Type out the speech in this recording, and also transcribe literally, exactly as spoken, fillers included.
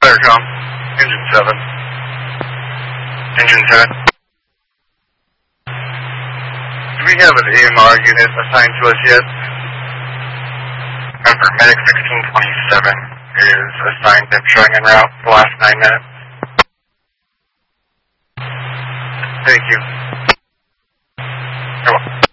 Intercom. Engine seven. Engine ten. Do we have an A M R unit assigned to us yet? Remember, Medic sixteen twenty-seven is assigned and showing en route for the last nine minutes. Thank you. You're welcome.